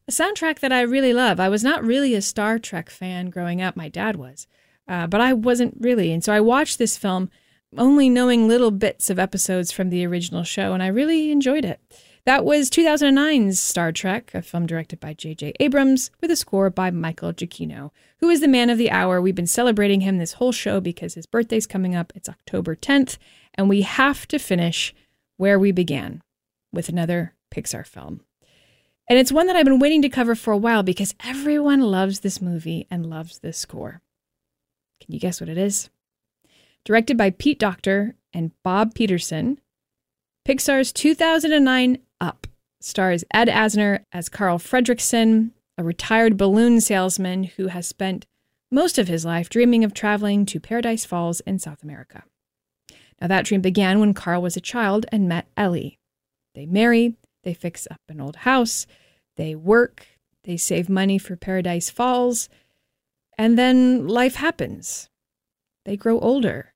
A soundtrack that I really love. I was not really a Star Trek fan growing up. My dad was, but I wasn't really. And so I watched this film only knowing little bits of episodes from the original show, and I really enjoyed it. That was 2009's Star Trek, a film directed by J.J. Abrams, with a score by Michael Giacchino, who is the man of the hour. We've been celebrating him this whole show because his birthday's coming up. It's October 10th, and we have to finish where we began, with another Pixar film. And it's one that I've been waiting to cover for a while because everyone loves this movie and loves this score. Can you guess what it is? Directed by Pete Docter and Bob Peterson, Pixar's 2009 Up stars Ed Asner as Carl Fredricksen, a retired balloon salesman who has spent most of his life dreaming of traveling to Paradise Falls in South America. Now, that dream began when Carl was a child and met Ellie. They marry, they fix up an old house, they work, they save money for Paradise Falls, and then life happens. They grow older,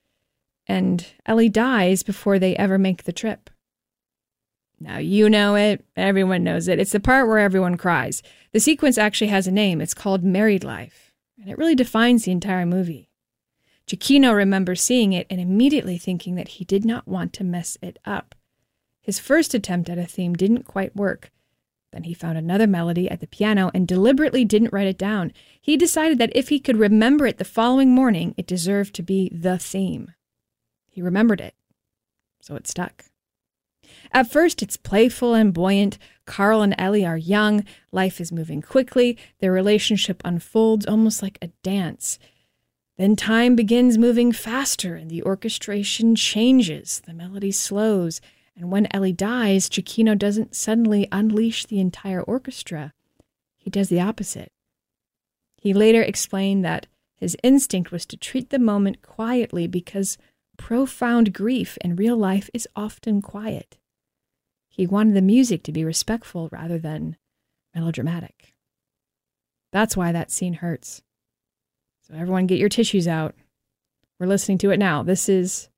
and Ellie dies before they ever make the trip. Now, you know it. Everyone knows it. It's the part where everyone cries. The sequence actually has a name. It's called Married Life, and it really defines the entire movie. Giacchino remembers seeing it and immediately thinking that he did not want to mess it up. His first attempt at a theme didn't quite work. Then he found another melody at the piano and deliberately didn't write it down. He decided that if he could remember it the following morning, it deserved to be the theme. He remembered it, so it stuck. At first, it's playful and buoyant. Carl and Ellie are young. Life is moving quickly. Their relationship unfolds almost like a dance. Then time begins moving faster and the orchestration changes. The melody slows. And when Ellie dies, Giacchino doesn't suddenly unleash the entire orchestra. He does the opposite. He later explained that his instinct was to treat the moment quietly because profound grief in real life is often quiet. He wanted the music to be respectful rather than melodramatic. That's why that scene hurts. So everyone get your tissues out. We're listening to it now. This is